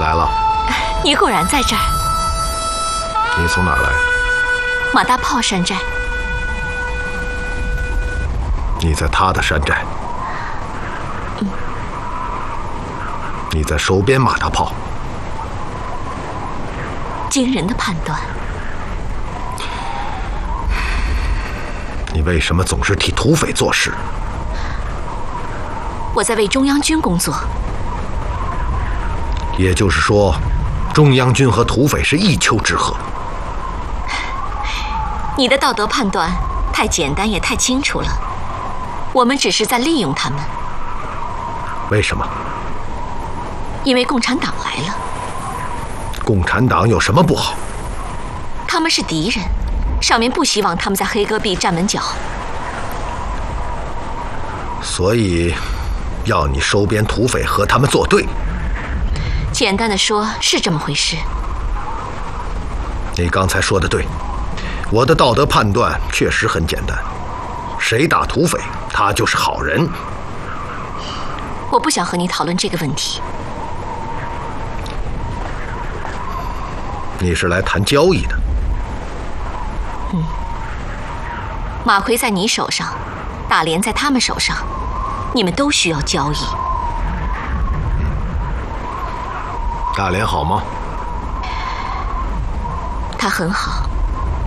来了？ 你果然在这儿。 你从哪儿来？ 马大炮山寨。 你在他的山寨？你在收编马大炮？ 惊人的判断。 你为什么总是替土匪做事？ 我在为中央军工作。 也就是说，中央军和土匪是一丘之貉。 你的道德判断太简单也太清楚了。我们只是在利用他们。 为什么？ 因为共产党来了。 共产党有什么不好？ 他们是敌人，上面不希望他们在黑戈壁站稳脚。 所以，要你收编土匪和他们作对。 简单的说，是这么回事。 你刚才说的对，我的道德判断确实很简单，谁打土匪，他就是好人。 我不想和你讨论这个问题。 你是来谈交易的？ 马奎在你手上，大连在他们手上，你们都需要交易。 大连好吗？ 他很好。